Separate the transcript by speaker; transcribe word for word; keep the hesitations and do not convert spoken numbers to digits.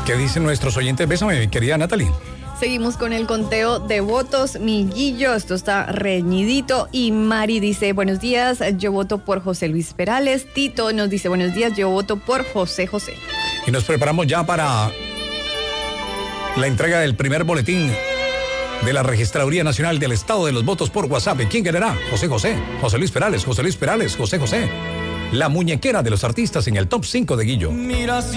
Speaker 1: ¿Qué dicen nuestros oyentes? Bésame, mi querida Natalie.
Speaker 2: Seguimos con el conteo de votos. Miguillo, esto está reñidito. Y Mari dice, buenos días, yo voto por José Luis Perales. Tito nos dice, buenos días, yo voto por José José.
Speaker 1: Y nos preparamos ya para la entrega del primer boletín de la Registraduría Nacional del Estado de los Votos por WhatsApp. ¿Quién ganará? José José, José Luis Perales, José Luis Perales, José José. La muñequera de los artistas en el top cinco de Guillo. Mira